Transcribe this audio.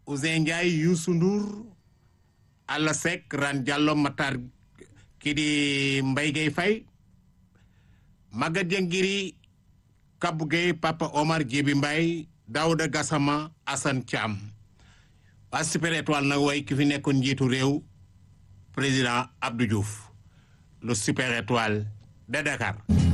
Ouzin Ndiaye Youssou Ndour Alla Seck Ran Diallo Matar kii di Mbaye Gueye Faye Maguette Diengiri Kabou Gueye Papa Omar Djibi Mbaye Daouda Gassama Assane Thiam waa Super Étoile nag way ki fi nekkoon njiitu réew président Abdou Diouf le Super Étoile de Dakar